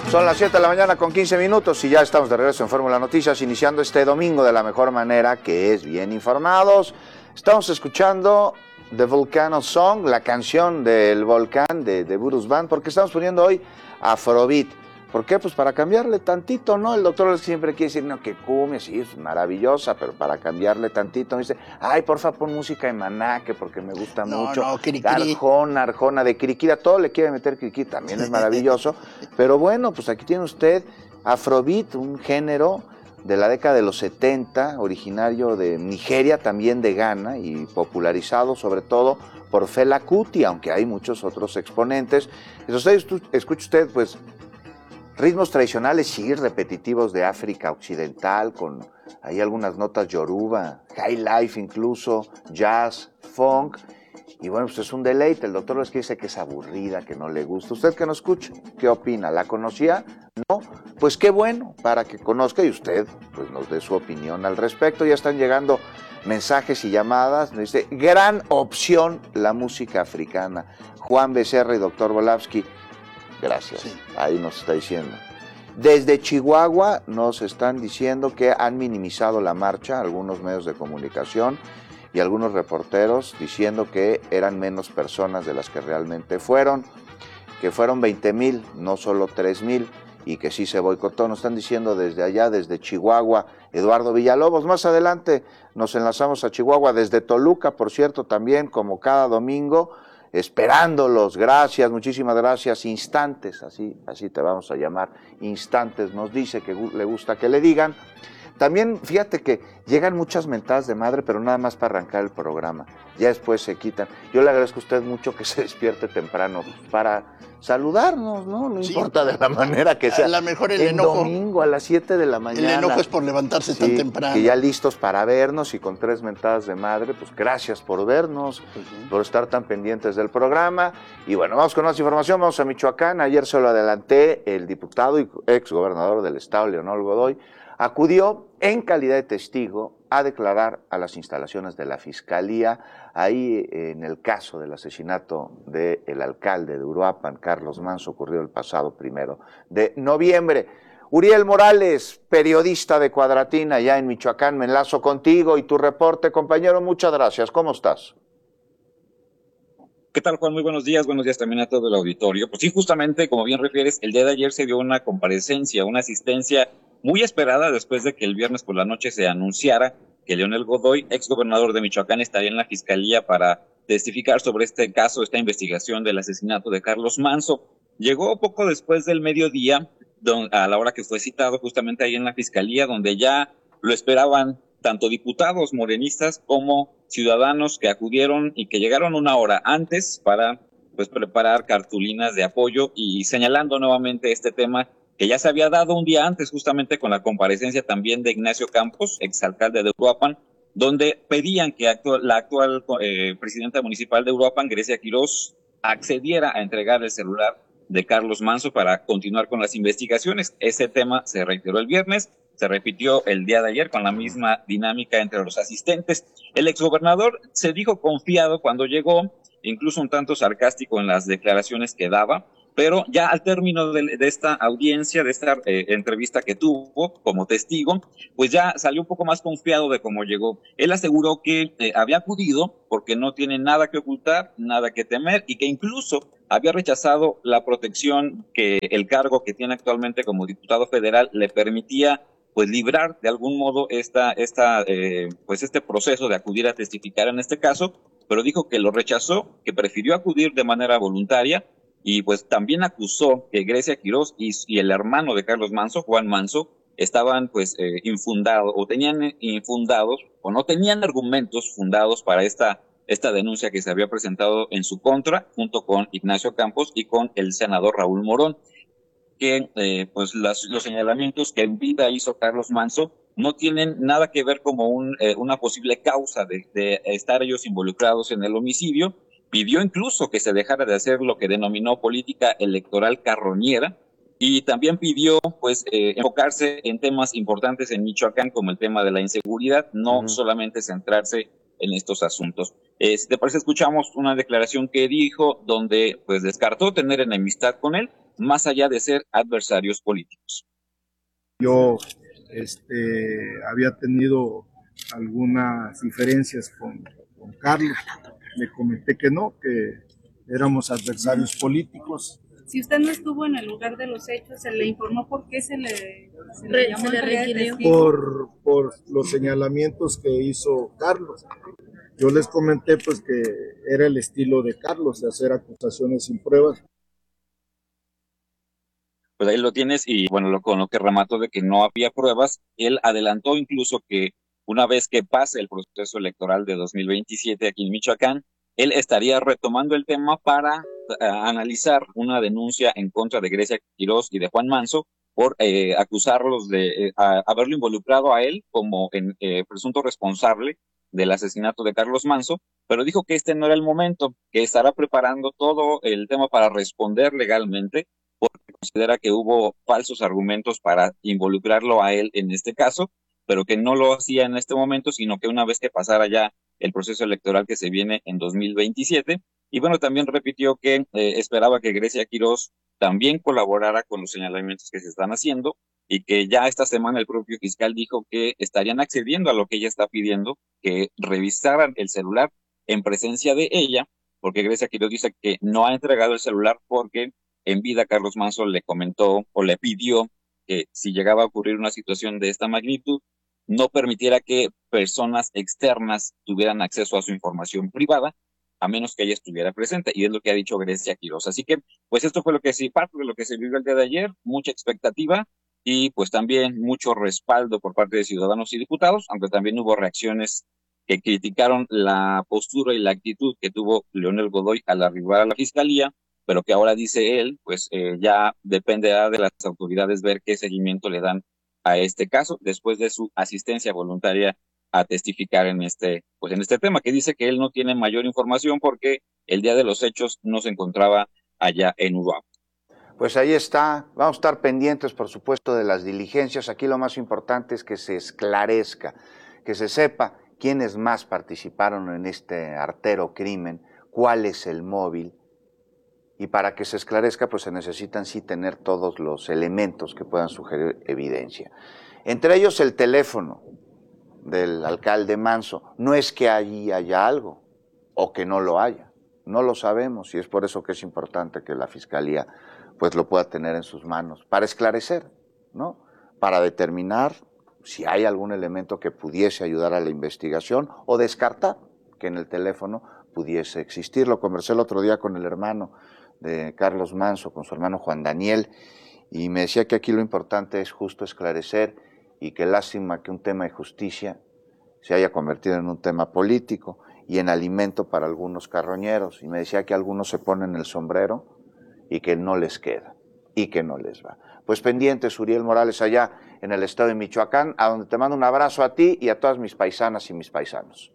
Son las 7 de la mañana con 15 minutos y ya estamos de regreso en Fórmula Noticias, iniciando este domingo de la mejor manera, que es bien informados. Estamos escuchando The Volcano Song, la canción del volcán de Burus Band, porque estamos poniendo hoy Afrobeat. ¿Por qué? Pues para cambiarle tantito, ¿no? El doctor siempre quiere decir, no, que cumbia, sí, es maravillosa, pero para cambiarle tantito, me dice, ay, porfa, pon música de Maná, que porque me gusta mucho. No, Cri-Cri. Arjona, de Cri-Cri, a todo le quiere meter Cri-Cri, también es maravilloso. Pero bueno, pues aquí tiene usted Afrobeat, un género de la década de los 70, originario de Nigeria, también de Ghana, y popularizado sobre todo por Fela Kuti, aunque hay muchos otros exponentes. Entonces, escucha usted, pues, ritmos tradicionales, sí, repetitivos de África Occidental, con ahí algunas notas yoruba, high life incluso, jazz, funk, y bueno, pues es un deleite. El doctor López dice que es aburrida, que no le gusta. ¿Usted que nos escucha? ¿Qué opina? ¿La conocía? ¿No? Pues qué bueno, para que conozca y usted pues nos dé su opinión al respecto. Ya están llegando mensajes y llamadas. Nos dice, gran opción la música africana. Juan Becerra y doctor Volavsky, gracias. Sí. Ahí nos está diciendo. Desde Chihuahua nos están diciendo que han minimizado la marcha, algunos medios de comunicación y algunos reporteros diciendo que eran menos personas de las que realmente fueron, que fueron 20,000, no solo 3,000, y que sí se boicotó. Nos están diciendo desde allá, desde Chihuahua, Eduardo Villalobos. Más adelante nos enlazamos a Chihuahua, desde Toluca, por cierto, también, como cada domingo, esperándolos. Gracias, muchísimas gracias. Instantes, así te vamos a llamar, Instantes nos dice que le gusta que le digan. También fíjate que llegan muchas mentadas de madre, pero nada más para arrancar el programa. Ya después se quitan. Yo le agradezco a usted mucho que se despierte temprano para saludarnos, ¿no? No sí, importa de la manera que sea. A lo mejor el enojo. Domingo a las 7 de la mañana. El enojo es por levantarse tan temprano. Que ya listos para vernos y con 3 mentadas de madre, pues gracias por vernos, por estar tan pendientes del programa. Y bueno, vamos con más información, vamos a Michoacán. Ayer se lo adelanté, el diputado y ex gobernador del estado, Leonel Godoy, acudió en calidad de testigo a declarar a las instalaciones de la Fiscalía, ahí en el caso del asesinato del alcalde de Uruapan, Carlos Manso, ocurrido el pasado 1 de noviembre. Uriel Morales, periodista de Cuadratina, ya en Michoacán, me enlazo contigo y tu reporte, compañero, muchas gracias. ¿Cómo estás? ¿Qué tal, Juan? Muy buenos días también a todo el auditorio. Pues sí, justamente, como bien refieres, el día de ayer se dio una comparecencia, una asistencia muy esperada después de que el viernes por la noche se anunciara que Leonel Godoy, exgobernador de Michoacán, estaría en la Fiscalía para testificar sobre este caso, esta investigación del asesinato de Carlos Manso. Llegó poco después del mediodía, a la hora que fue citado, justamente ahí en la Fiscalía, donde ya lo esperaban tanto diputados morenistas como ciudadanos que acudieron y que llegaron una hora antes para pues preparar cartulinas de apoyo y señalando nuevamente este tema que ya se había dado un día antes, justamente con la comparecencia también de Ignacio Campos, exalcalde de Uruapan, donde pedían que la actual presidenta municipal de Uruapan, Grecia Quirós, accediera a entregar el celular de Carlos Manso para continuar con las investigaciones. Ese tema se reiteró el viernes, se repitió el día de ayer con la misma dinámica entre los asistentes. El exgobernador se dijo confiado cuando llegó, incluso un tanto sarcástico en las declaraciones que daba, pero ya al término de esta audiencia, de esta entrevista que tuvo como testigo, pues ya salió un poco más confiado de cómo llegó. Él aseguró que había acudido porque no tiene nada que ocultar, nada que temer, y que incluso había rechazado la protección que el cargo que tiene actualmente como diputado federal le permitía pues librar de algún modo pues este proceso de acudir a testificar en este caso, pero dijo que lo rechazó, que prefirió acudir de manera voluntaria. Y pues también acusó que Grecia Quirós y el hermano de Carlos Manso, Juan Manso, estaban pues infundados o tenían infundados o no tenían argumentos fundados para esta denuncia que se había presentado en su contra junto con Ignacio Campos y con el senador Raúl Morón, que pues los señalamientos que en vida hizo Carlos Manso no tienen nada que ver como una posible causa de estar ellos involucrados en el homicidio. Pidió incluso que se dejara de hacer lo que denominó política electoral carroñera y también pidió pues enfocarse en temas importantes en Michoacán como el tema de la inseguridad, no solamente centrarse en estos asuntos. Si te parece, escuchamos una declaración que dijo donde pues descartó tener enemistad con él, más allá de ser adversarios políticos. Yo había tenido algunas diferencias con Carlos, le comenté que no, que éramos adversarios políticos. Si usted no estuvo en el lugar de los hechos, ¿se le informó por qué se le llamó en calidad de testigo? Por los señalamientos que hizo Carlos. Yo les comenté pues que era el estilo de Carlos, de hacer acusaciones sin pruebas. Pues ahí lo tienes y bueno, con lo que remató de que no había pruebas, él adelantó incluso que una vez que pase el proceso electoral de 2027 aquí en Michoacán, él estaría retomando el tema para analizar una denuncia en contra de Grecia Quiroz y de Juan Manso por acusarlos de haberlo involucrado a él como presunto responsable del asesinato de Carlos Manso, pero dijo que este no era el momento, que estará preparando todo el tema para responder legalmente, porque considera que hubo falsos argumentos para involucrarlo a él en este caso, pero que no lo hacía en este momento, sino que una vez que pasara ya el proceso electoral que se viene en 2027. Y bueno, también repitió que esperaba que Grecia Quiroz también colaborara con los señalamientos que se están haciendo y que ya esta semana el propio fiscal dijo que estarían accediendo a lo que ella está pidiendo, que revisaran el celular en presencia de ella, porque Grecia Quiroz dice que no ha entregado el celular porque en vida Carlos Manso le comentó o le pidió que si llegaba a ocurrir una situación de esta magnitud, no permitiera que personas externas tuvieran acceso a su información privada, a menos que ella estuviera presente, y es lo que ha dicho Grecia Quiroz. Así que, pues esto fue lo que sí, parte de lo que se vivió el día de ayer, mucha expectativa, y pues también mucho respaldo por parte de ciudadanos y diputados, aunque también hubo reacciones que criticaron la postura y la actitud que tuvo Leonel Godoy al arribar a la fiscalía, pero que ahora dice él, pues ya dependerá de las autoridades ver qué seguimiento le dan a este caso después de su asistencia voluntaria a testificar en este tema, que dice que él no tiene mayor información porque el día de los hechos no se encontraba allá en Uruapan. Pues ahí está, vamos a estar pendientes, por supuesto, de las diligencias. Aquí lo más importante es que se esclarezca, que se sepa quiénes más participaron en este artero crimen, cuál es el móvil, y para que se esclarezca, pues se necesitan sí tener todos los elementos que puedan sugerir evidencia. Entre ellos el teléfono del alcalde Manso. No es que allí haya algo o que no lo haya, no lo sabemos, y es por eso que es importante que la Fiscalía pues lo pueda tener en sus manos para esclarecer, ¿no? Para determinar si hay algún elemento que pudiese ayudar a la investigación o descartar que en el teléfono pudiese existir. Lo conversé el otro día con el hermano de Carlos Manso, con su hermano Juan Daniel, y me decía que aquí lo importante es justo esclarecer, y que lástima que un tema de justicia se haya convertido en un tema político y en alimento para algunos carroñeros, y me decía que algunos se ponen el sombrero y que no les queda y que no les va. Pues pendientes, Uriel Morales, allá en el estado de Michoacán, a donde te mando un abrazo a ti y a todas mis paisanas y mis paisanos.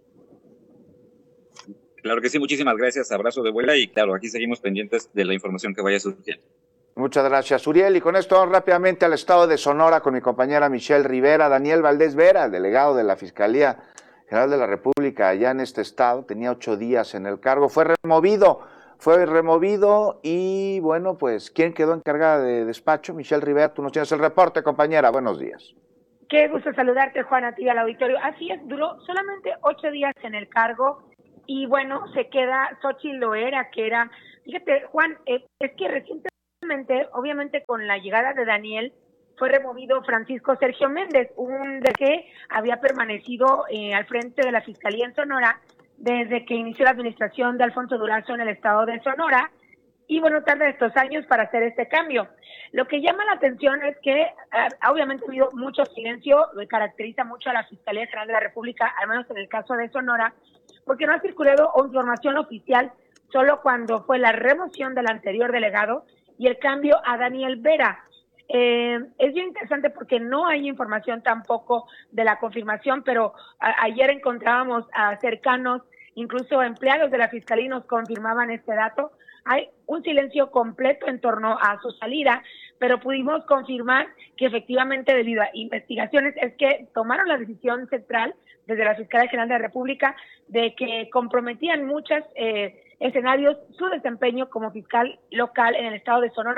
Claro que sí, muchísimas gracias, abrazo de vuelta, y claro, aquí seguimos pendientes de la información que vaya surgiendo. Muchas gracias, Uriel. Y con esto vamos rápidamente al estado de Sonora con mi compañera Michelle Rivera. Daniel Valdés Vera, delegado de la Fiscalía General de la República allá en este estado, tenía 8 días en el cargo, fue removido y bueno, pues, ¿quién quedó encargada de despacho? Michelle Rivera, tú nos tienes el reporte, compañera, buenos días. Qué gusto saludarte, Juan, a ti y al auditorio. Así es, duró solamente 8 días en el cargo y bueno, se queda Xochitl Loera, que era, fíjate, Juan, es que recientemente, obviamente con la llegada de Daniel, fue removido Francisco Sergio Méndez, un de que había permanecido al frente de la Fiscalía en Sonora desde que inició la administración de Alfonso Durazo en el estado de Sonora, y bueno, tarda estos años para hacer este cambio. Lo que llama la atención es que obviamente ha habido mucho silencio, caracteriza mucho a la Fiscalía General de la República, al menos en el caso de Sonora, porque no ha circulado información oficial solo cuando fue la remoción del anterior delegado y el cambio a Daniel Vera. Es bien interesante porque no hay información tampoco de la confirmación, pero ayer encontrábamos a cercanos, incluso empleados de la Fiscalía nos confirmaban este dato. Hay un silencio completo en torno a su salida, pero pudimos confirmar que efectivamente debido a investigaciones es que tomaron la decisión central desde la Fiscalía General de la República de que comprometían muchos escenarios su desempeño como fiscal local en el estado de Sonora,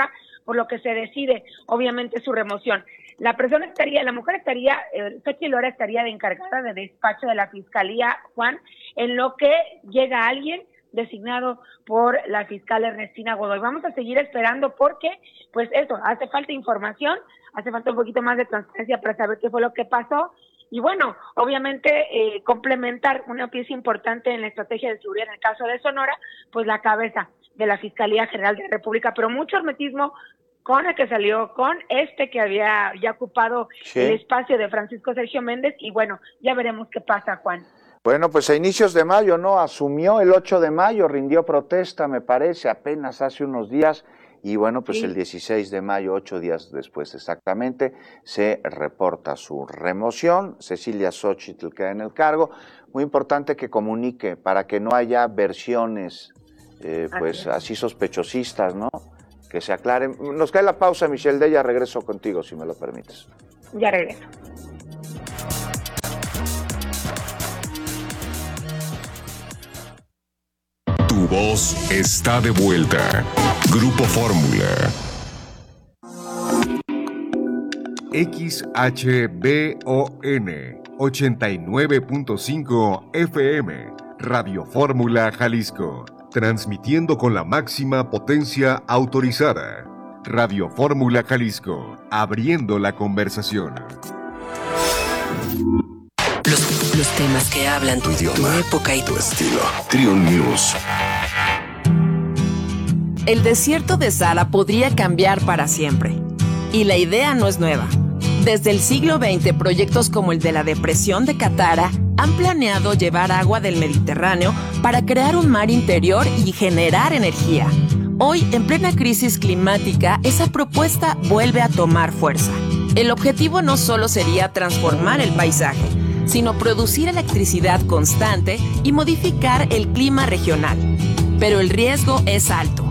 por lo que se decide, obviamente, su remoción. La mujer estaría, Xochitl Lora estaría de encargada de despacho de la Fiscalía, Juan, en lo que llega alguien designado por la fiscal Ernestina Godoy. Vamos a seguir esperando porque, pues eso, hace falta información, hace falta un poquito más de transparencia para saber qué fue lo que pasó. Y bueno, obviamente complementar una pieza importante en la estrategia de seguridad en el caso de Sonora, pues la cabeza de la Fiscalía General de la República, pero mucho hermetismo con el que salió, con que había ya ocupado el espacio de Francisco Sergio Méndez, y bueno, ya veremos qué pasa, Juan. Bueno, pues a inicios de mayo, ¿no? Asumió el 8 de mayo, rindió protesta, me parece, apenas hace unos días, y bueno, pues el 16 de mayo, 8 días después exactamente, se reporta su remoción. Cecilia Xochitl queda en el cargo. Muy importante que comunique para que no haya versiones, pues así sospechosistas, ¿no? Que se aclaren. Nos cae la pausa, Michelle Della, regreso contigo, si me lo permites. Ya regreso. Tu voz está de vuelta. Grupo Fórmula. XHBON 89.5 FM. Radio Fórmula Jalisco. Transmitiendo con la máxima potencia autorizada. Radio Fórmula Jalisco, abriendo la conversación. Los temas que hablan tu idioma, tu época y tu estilo. Triun News. El desierto de Sahara podría cambiar para siempre. Y la idea no es nueva. Desde el siglo XX, proyectos como el de la depresión de Qattara han planeado llevar agua del Mediterráneo para crear un mar interior y generar energía. Hoy, en plena crisis climática, esa propuesta vuelve a tomar fuerza. El objetivo no solo sería transformar el paisaje, sino producir electricidad constante y modificar el clima regional. Pero el riesgo es alto.